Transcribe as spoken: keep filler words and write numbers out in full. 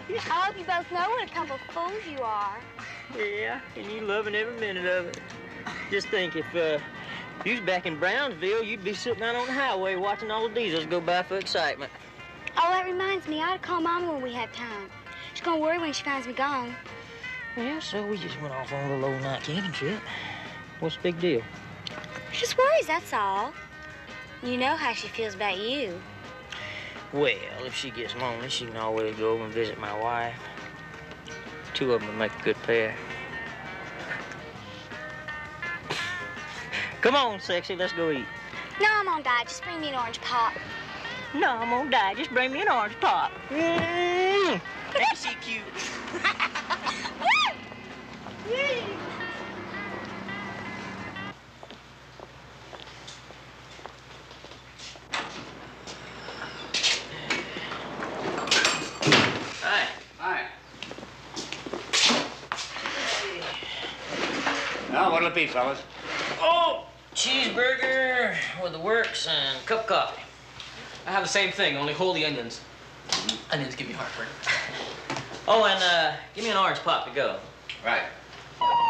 I hope you both know what a couple of fools you are. Yeah, and you loving every minute of it. Just think, if uh, you was back in Brownsville, you'd be sitting out on the highway watching all the diesels go by for excitement. Oh, that reminds me, I ought to call Mama when we have time. She's gonna worry when she finds me gone. Yeah, so we just went off on a little overnight camping trip. What's the big deal? She just worries, that's all. You know how she feels about you. Well, if she gets lonely, she can always go over and visit my wife. Two of them would make a good pair. Come on, sexy, let's go eat. No, I'm on diet. Just bring me an orange pop. No, I'm gonna die. Just bring me an orange pop. Mm. Ain't she cute? Hi. Hi. Now, what'll it be, fellas? Oh, cheeseburger with the works and a cup of coffee. I have the same thing, only hold the onions. Mm-hmm. Onions give me heartburn. Oh, and uh, give me an orange pop to go. Right.